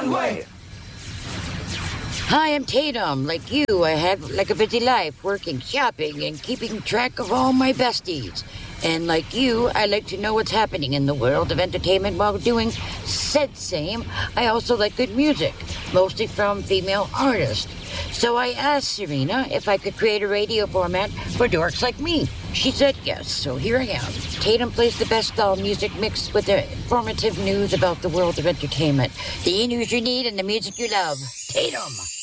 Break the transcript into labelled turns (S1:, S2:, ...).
S1: runway!
S2: Hi, I'm Tatum. Like you, I have like a busy life, working, shopping, and keeping track of all my besties. And like you, I like to know what's happening in the world of entertainment while doing said same. I also like good music, mostly from female artists. So I asked Serena if I could create a radio format for dorks like me. She said yes, so here I am. Tatum plays the best style music mixed with the informative news about the world of entertainment. The news you need and the music you love. Tatum!